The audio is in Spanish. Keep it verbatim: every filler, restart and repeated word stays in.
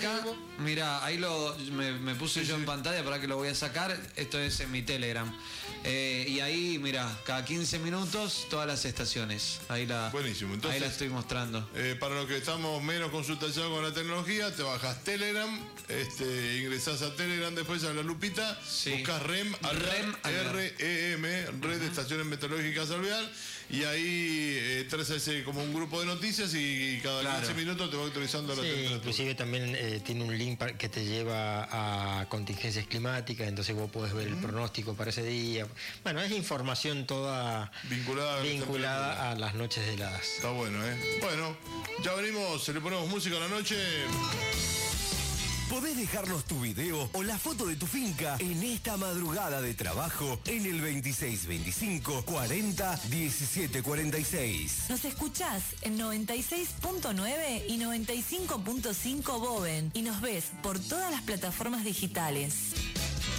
acá, mira, ahí lo me, me puse sí, yo sí. en pantalla, para que lo voy a sacar. Esto es en mi Telegram. Eh, y ahí, mira, cada quince minutos todas las estaciones. Ahí la, Buenísimo. Entonces, ahí la estoy mostrando. Eh, para los que estamos menos consultados con la tecnología, te bajas Telegram, este, ingresás a Telegram, después a la lupita, sí. buscas REM, REM, R E M, Red de uh-huh. Estaciones Meteorológicas Alvear, y ahí eh, traes ese como un grupo de noticias y, y cada claro. quince minutos te va actualizando sí, la temperatura. Inclusive también eh, tiene un link que te lleva a contingencias climáticas, entonces vos podés ver uh-huh. el pronóstico para ese día. Bueno, es información toda vinculada, vinculada a las noches heladas. Está bueno, ¿eh? Bueno, ya venimos, le ponemos música a la noche. Podés dejarnos tu video o la foto de tu finca en esta madrugada de trabajo en el veintiséis veinticinco cuarenta diecisiete cuarenta y seis. Nos escuchás en noventa y seis punto nueve y noventa y cinco punto cinco Boven y nos ves por todas las plataformas digitales.